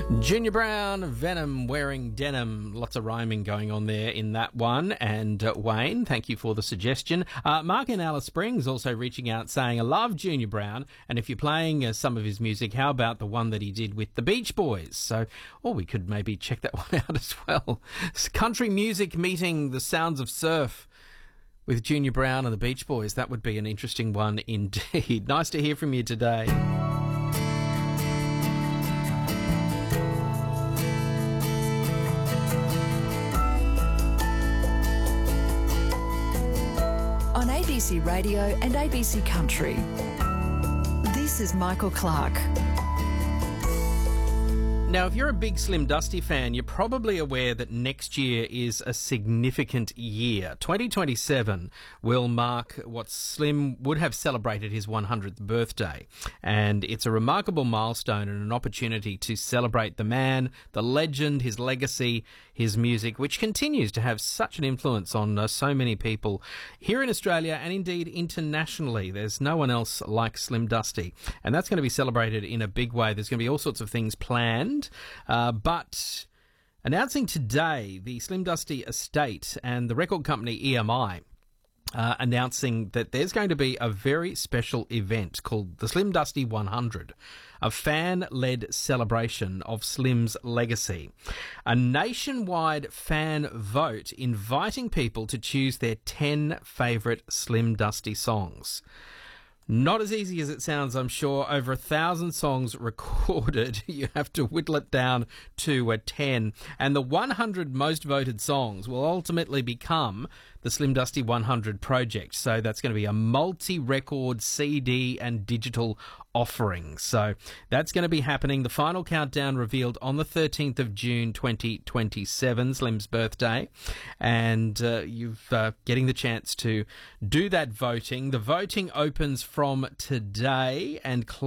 Junior Brown, Venom, wearing denim. Lots of rhyming going on there in that one. And Wayne, thank you for the suggestion. Mark in Alice Springs also reaching out saying, I love Junior Brown. And if you're playing some of his music, how about the one that he did with the Beach Boys? So, we could maybe check that one out as well. Country music meeting the sounds of surf with Junior Brown and the Beach Boys. That would be an interesting one indeed. Nice to hear from you today. On ABC Radio and ABC Country, this is Michael Clark. Now, if you're a big Slim Dusty fan, you're probably aware that next year is a significant year. 2027 will mark what Slim would have celebrated his 100th birthday. And it's a remarkable milestone and an opportunity to celebrate the man, the legend, his legacy, his music, which continues to have such an influence on so many people here in Australia and indeed internationally. There's no one else like Slim Dusty. And that's going to be celebrated in a big way. There's going to be all sorts of things planned. But announcing today, the Slim Dusty estate and the record company EMI announcing that there's going to be a very special event called the Slim Dusty 100, a fan-led celebration of Slim's legacy. A nationwide fan vote inviting people to choose their 10 favourite Slim Dusty songs. Not as easy as it sounds, I'm sure. Over 1,000 songs recorded. You have to whittle it down to 10. And the 100 most voted songs will ultimately become the Slim Dusty 100 project. So that's going to be a multi-record CD and digital offering. So that's going to be happening. The final countdown revealed on the 13th of June 2027, Slim's birthday. And you're getting the chance to do that voting. The voting opens from today and